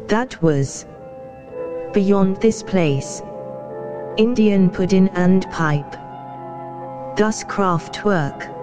that was beyond this place. Indian pudding and pipe. Thus craft work.